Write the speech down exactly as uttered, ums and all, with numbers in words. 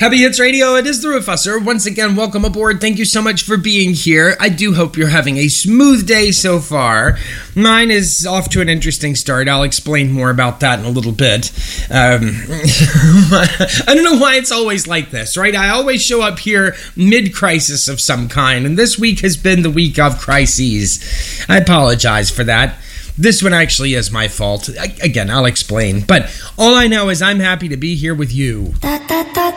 Heavy Hits Radio, it is the Rufusser. Once again, welcome aboard. Thank you so much for being here. I do hope you're having a smooth day so far. Mine is off to an interesting start. I'll explain more about that in a little bit. Um, I don't know why it's always like this, right? I always show up here mid-crisis of some kind, and this week has been the week of crises. I apologize for that. This one actually is my fault. I, again, I'll explain. But all I know is I'm happy to be here with you.